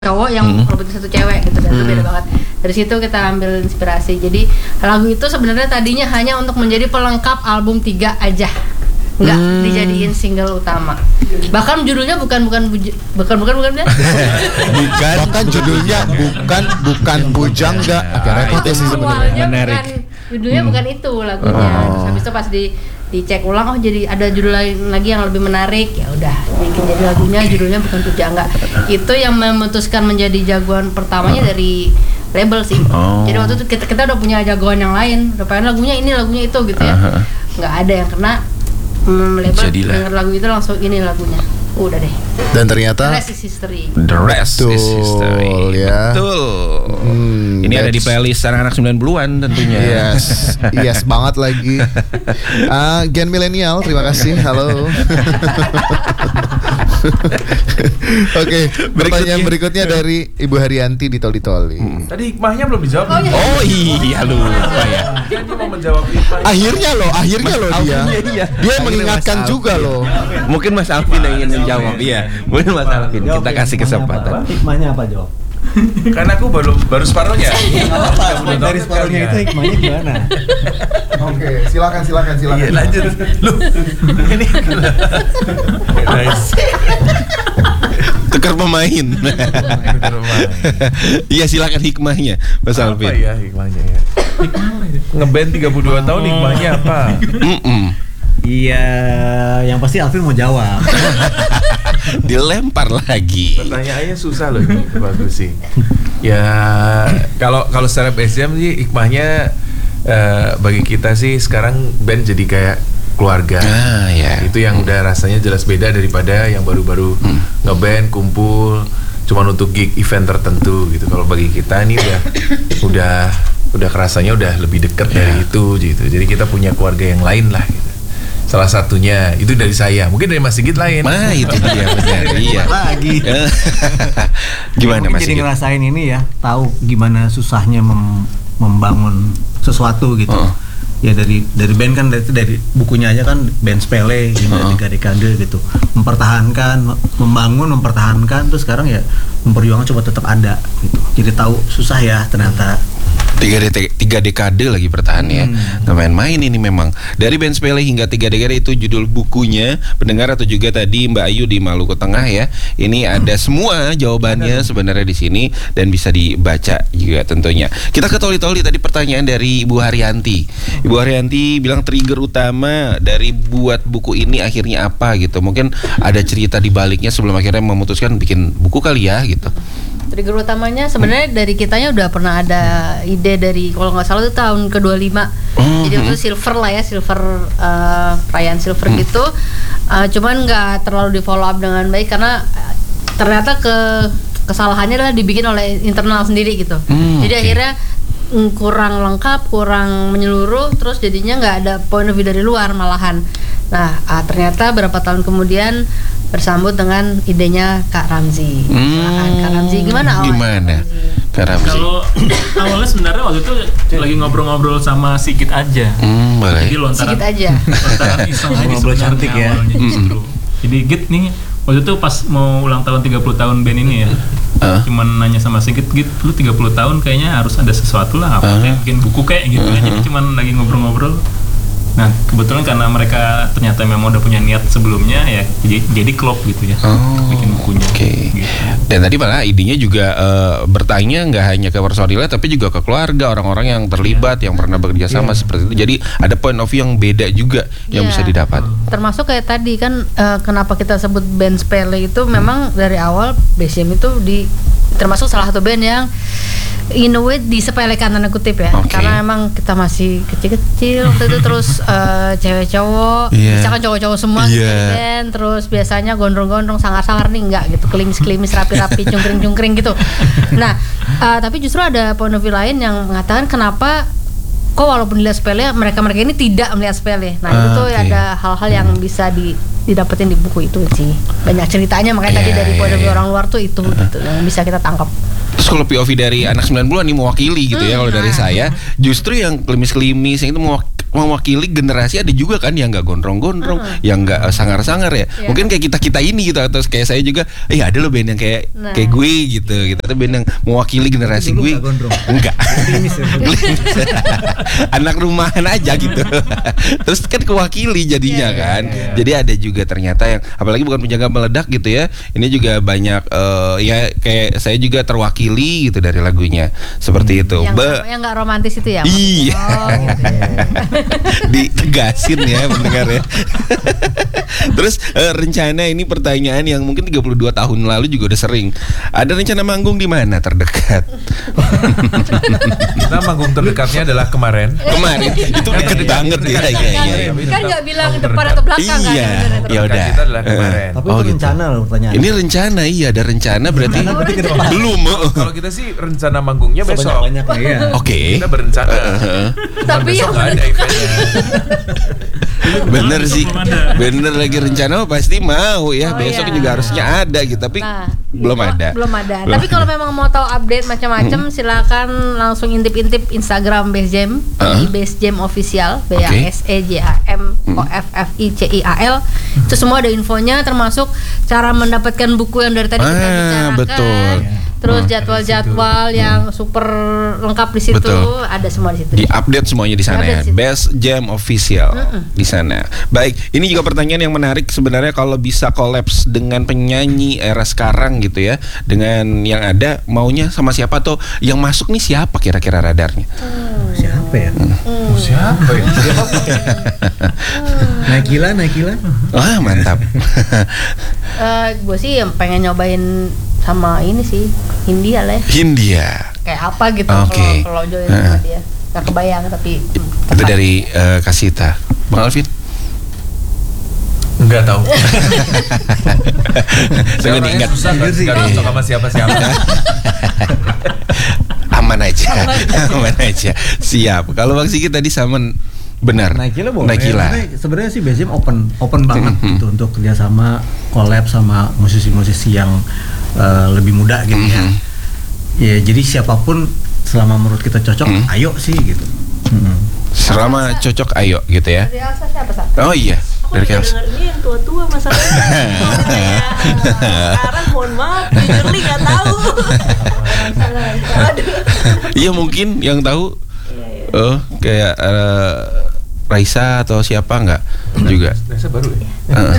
cowok yang robot satu cewek gitu, dan itu beda banget. Dari situ kita ambil inspirasi. Jadi lagu itu sebenarnya tadinya hanya untuk menjadi pelengkap album 3 aja, nggak dijadiin single utama. Bahkan judulnya bukan bahkan judulnya bukan Bujangga. Agak repot ya sih sebenarnya. Menarik. Judulnya bukan itu lagunya. Terus habis itu pas dicek ulang, oh jadi ada judul lain lagi yang lebih menarik, ya udah bikin jadi lagunya judulnya bukan Bujangga. Itu yang memutuskan menjadi jagoan pertamanya dari label sih. Jadi waktu itu kita udah punya jagoan yang lain, udah pengen lagunya itu gitu ya. Nggak ada yang kena label denger lagu itu langsung ini lagunya. Udah deh. Dan ternyata The Rest is History. The Rest is History. Ya. Betul. Ini ada di playlist anak-anak 90-an tentunya. Yes banget lagi. Gen milenial, terima kasih. Halo. Oke, pertanyaan berikutnya dari Ibu Haryanti di Toli-Toli. Tadi hikmahnya belum dijawab. Oh iya lupa ya. Dia mau menjawab hikmah. Akhirnya loh dia mengingatkan juga loh. Mungkin Mas Alvin yang ingin menjawab. Iya, mungkin Mas Alvin. Kita kasih kesempatan. Hikmahnya apa, jawab? Karena aku baru separuhnya. Dari separuhnya itu hikmahnya gimana? Oke, silakan. Iya, lanjut. Lu ini Tukar pemain. Iya, silakan hikmahnya, Mas Alvin. Apa ya hikmahnya ya? Ngeband 32 tahun hikmahnya apa? Iya, yang pasti Alvin mau jawab. Dilempar lagi. Pertanyaannya susah loh ini, bagus sih. Ya kalau secara BSM sih hikmahnya bagi kita sih sekarang band jadi kayak keluarga. Ya. Itu yang udah rasanya jelas beda daripada yang baru-baru ngeband kumpul cuman untuk gig event tertentu gitu. Kalau bagi kita ini udah kerasanya udah lebih dekat dari itu gitu. Jadi kita punya keluarga yang lain lah gitu. Salah satunya itu dari saya, mungkin dari Mas Sigit lain. Nah itu dia benar. Iya. Lagi. Gimana Mas Jadi Sigit? ngerasain ini ya, tahu gimana susahnya membangun sesuatu gitu. Ya dari band kan dari bukunya aja kan band sepele gimana 3 dekade gitu. Mempertahankan terus sekarang ya memperjuangkan coba tetap ada gitu. Jadi tahu susah ya ternyata. 3 dekade lagi bertahannya. Nggak main-main ini memang. Dari band sepele hingga 3 dekade itu judul bukunya. Pendengar atau juga tadi Mbak Ayu di Maluku Tengah ya. Ini ada semua jawabannya sebenarnya di sini dan bisa dibaca juga tentunya. Kita ke Toli-Toli tadi pertanyaan dari Ibu Haryanti. Ibu Haryanti bilang trigger utama dari buat buku ini akhirnya apa gitu. Mungkin ada cerita di baliknya sebelum akhirnya memutuskan bikin buku kali ya gitu. Trigger utamanya sebenarnya dari kitanya udah pernah ada ide dari kalau nggak salah itu tahun ke-25. Jadi itu silver perayaan silver gitu. Cuman nggak terlalu di follow up dengan baik karena ternyata kesalahannya adalah dibikin oleh internal sendiri gitu. Jadi akhirnya kurang lengkap, kurang menyeluruh, terus jadinya nggak ada point of view dari luar malahan. Nah ternyata berapa tahun kemudian bersambut dengan idenya Kak Ramzi. Kak Ramzi gimana awalnya? Kak Ramzi? Kalau awalnya sebenarnya waktu itu lagi ngobrol-ngobrol sama Sigit aja. Boleh. Jadi lontaran iseng aja Ngobrol cantik ya. awalnya justru. Jadi Git nih waktu itu pas mau ulang tahun 30 tahun band ini ya. Cuman nanya sama Sigit, Git lu 30 tahun kayaknya harus ada sesuatu lah, apa kayak bikin buku kayak gitu ya. Jadi cuman lagi ngobrol-ngobrol. Nah kebetulan karena mereka ternyata memang udah punya niat sebelumnya ya, jadi klop gitu ya, bikin bukunya. Gitu. Dan tadi malah idenya juga bertanya nggak hanya ke personilnya tapi juga ke keluarga, orang-orang yang terlibat, yang pernah bekerja sama seperti itu. Jadi ada point of view yang beda juga yang bisa didapat. Termasuk kayak tadi kan kenapa kita sebut band sepele itu memang dari awal BSM itu termasuk salah satu band yang in a way disepelekan tanda kutip ya, karena emang kita masih kecil-kecil waktu itu, terus cewek cowok, misalkan cowok-cowok semua gitu kan, terus biasanya gondrong-gondrong, sangar-sangar nih enggak gitu, kelimis-kelimis, rapi-rapi, cungkring-cungkring gitu. Nah tapi justru ada point of view lain yang mengatakan kenapa kok walaupun dilihat sepele mereka ini tidak melihat sepele. Nah itu tuh ada hal-hal yang bisa didapetin di buku itu sih, banyak ceritanya, makanya tadi dari point of view orang luar tuh itu gitu yang bisa kita tangkap. Terus kalau POV dari anak 90-an nih mewakili gitu ya, kalau dari saya justru yang klimis-klimis yang itu mewakili generasi, ada juga kan yang nggak gondrong-gondrong, yang nggak sangar-sangar ya. Mungkin kayak kita ini gitu, atau kayak saya juga, ada loh band yang kayak gue gitu. Tapi band yang mewakili generasi gue enggak. Anak rumahan aja gitu. Terus kan kewakili jadinya kan. Jadi ada juga ternyata yang apalagi bukan penjaga meledak gitu ya. Ini juga banyak kayak saya juga terwakili gitu dari lagunya. Seperti itu. Yang nggak romantis itu ya? Iya. Ditegasin ya mendengar ya. Terus rencana ini pertanyaan yang mungkin 32 tahun lalu juga udah sering. Ada rencana manggung di mana terdekat? Kita manggung terdekatnya adalah kemarin. Itu deket banget ya. Iya. Kan nggak bilang depan atau belakang kan? Ya udah. Kita adalah kemarin. Tapi itu rencana loh pertanyaan. Ini rencana, ada rencana berarti belum. Kalau kita sih rencana manggungnya besok. Banyak ya. Oke. Kita berencana. Tapi besok nggak ada eventnya. Bener sih, bener lagi rencana pasti mau ya. Besok juga harusnya ada gitu, tapi belum ada. Tapi kalau memang mau tahu update macam-macam, silakan langsung intip-intip Instagram Base Jam, di Base Jam Official, BASEJAMOFFICIAL. Itu semua ada infonya, termasuk cara mendapatkan buku yang dari tadi kita bicarakan. Betul. Terus jadwal-jadwal yang super lengkap di situ, ada semua di situ. Di update semuanya di sana ya. Base Jam Official di sana. Baik, ini juga pertanyaan yang menarik sebenarnya, kalau bisa kolaps dengan penyanyi era sekarang gitu ya, dengan yang ada, maunya sama siapa tuh? Yang masuk nih siapa kira-kira radarnya? Siapa ya? Siapa ya? Naikila. Wah, mantap. Gue sih yang pengen nyobain sama ini sih, Hindia lah ya. Hindia. Kayak apa gitu kalau join sama dia. Gak kebayang tapi itu dari Kasita. Bang Alvin? Enggak tahu. Saya ingat susah kan cocok sama siapa-siapa. Aman aja. Siap. Kalau Bang Sigit tadi sama benar. Naikila boleh. Sebenarnya sih Base Jam open banget gitu untuk kerjasama, collab sama musisi-musisi yang lebih muda gitu ya. Ya jadi siapapun selama menurut kita cocok, ayo sih gitu. Selama cocok ayo gitu ya. Dari Elsa siapa Sa? Oh iya, dari Elsa. Dengarnya yang tua-tua masalahnya. Sekarang mohon maaf, jujur nih nggak tahu. Iya mungkin yang tahu. Kayak Raisa atau siapa nggak juga? Raisa baru ya.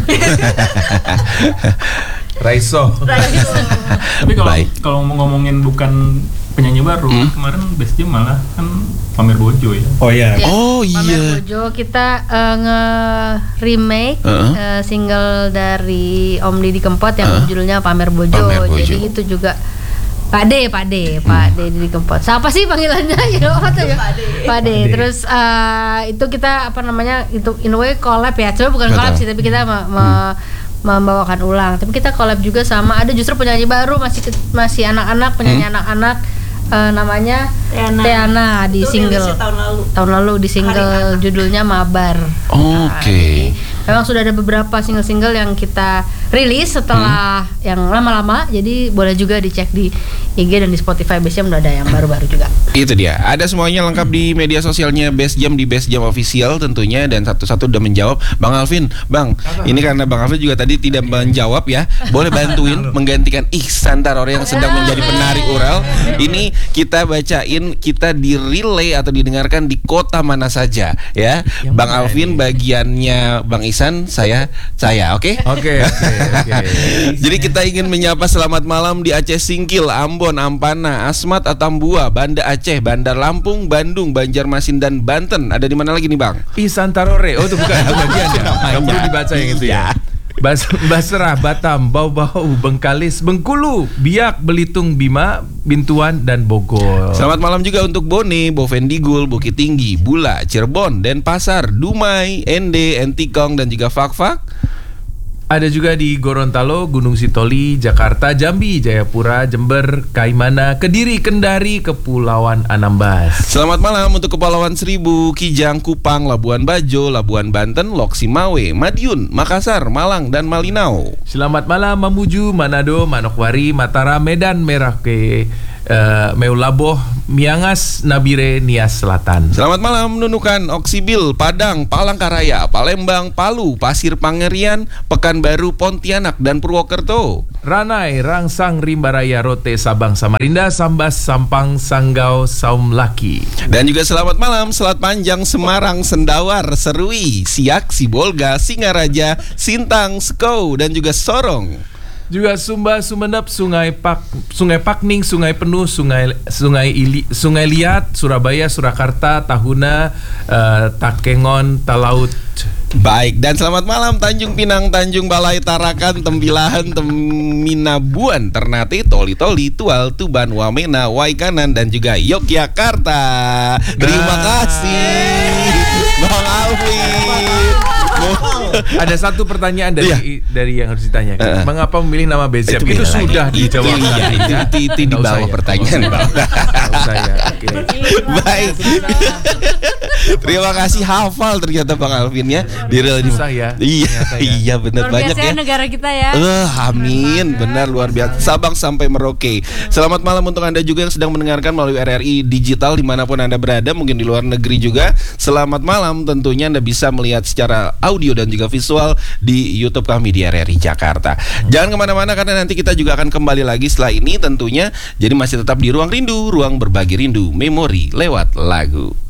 Raiso. Tapi kalau ngomongin bukan penyanyi baru, kemarin Base Jam malah kan pamer Bojo ya. Oh iya. Pamer Bojo kita nge-remake single dari Om Didi Kempot yang judulnya Pamer Bojo. Jadi itu juga Pak D Didi Kempot. Siapa sih panggilannya? Pak D. Terus itu kita itu in a way collab ya. Coba bukan collab sih, tapi kita membawakan ulang. Tapi kita collab juga sama ada justru penyanyi baru, masih anak-anak, penyanyi anak-anak, namanya Teana di single tahun lalu di single judulnya Mabar. Oke. Memang sudah ada beberapa single-single yang kita rilis setelah yang lama-lama, jadi boleh juga dicek di IG dan di Spotify Base Jam, udah ada yang baru-baru juga. Itu dia, ada semuanya lengkap di media sosialnya Base Jam, di Base Jam Official tentunya, dan satu-satu udah menjawab. Bang Alvin, ini karena Bang Alvin juga tadi tidak menjawab ya, boleh bantuin menggantikan Ihsan Tarore yang sedang menjadi penari ural. Ini kita bacain, kita di relay atau didengarkan di kota mana saja ya. Bang Alvin bagiannya Bang Ihsan, saya oke? Oke. Jadi kita ingin menyapa selamat malam di Aceh Singkil, Ambon, Ampana, Asmat, Atambua, Banda Aceh, Bandar Lampung, Bandung, Banjarmasin, dan Banten. Ada di mana lagi nih Bang? Ihsan Tarore. Oh itu bukan bagian ya? Nggak perlu dibaca yang itu ya. Basrah, Batam, Bau-Bau, Bengkalis, Bengkulu, Biak, Belitung, Bima, Bintuan, dan Bogor. Selamat malam juga untuk Bone, Bovendigul, Bukit Tinggi, Bula, Cirebon, Denpasar, Dumai, Ende, Entikong, dan juga Fakfak. Ada juga di Gorontalo, Gunung Sitoli, Jakarta, Jambi, Jayapura, Jember, Kaimana, Kediri, Kendari, Kepulauan Anambas. Selamat malam untuk Kepulauan Seribu, Kijang, Kupang, Labuan Bajo, Labuan Banten, Loksimawe, Madiun, Makassar, Malang, dan Malinau. Selamat malam Mamuju, Manado, Manokwari, Mataram, Medan, Merauke, Meulaboh, Miangas, Nabire, Nias Selatan. Selamat malam Nunukan, Oksibil, Padang, Palangkaraya, Palembang, Palu, Pasir Pangerian, Pekanbaru, Pontianak, dan Purwokerto. Ranai, Rangsang, Rimbaraya, Rote, Sabang, Samarinda, Sambas, Sampang, Sanggau, Saumlaki. Dan juga selamat malam Selat Panjang, Semarang, Sendawar, Serui, Siak, Sibolga, Singaraja, Sintang, Sekou, dan juga Sorong. Juga Sumba, Sumenep, Sungai Pakning, Sungai Penuh, Sungai Liat, Surabaya, Surakarta, Tahuna, Takengon, Talaut. Baik, dan selamat malam Tanjung Pinang, Tanjung Balai, Tarakan, Tembilahan, Teminabuan, Ternate, Toli-Toli, Tual, Tuban, Wamena, Waikanan, dan juga Yogyakarta. Terima kasih Bang Alvin. Ada satu pertanyaan dari yang harus ditanyakan. Mengapa memilih nama BZM? Itu beda sudah lagi. dijawab. Itu di bawah pertanyaan. Baik. Terima kasih, hafal ternyata Bang Alvin ya. Susah ya. Iya benar, banyak ya. Negara kita ya. Amin, benar, luar biasa. Sabang sampai Merauke. Selamat malam untuk Anda juga yang sedang mendengarkan melalui RRI Digital dimanapun Anda berada, mungkin di luar negeri juga. Selamat malam, tentunya Anda bisa melihat secara audio dan juga visual di YouTube kami di RRI Jakarta. Jangan kemana-mana karena nanti kita juga akan kembali lagi setelah ini tentunya. Jadi masih tetap di Ruang Rindu, ruang berbagi rindu, memori lewat lagu.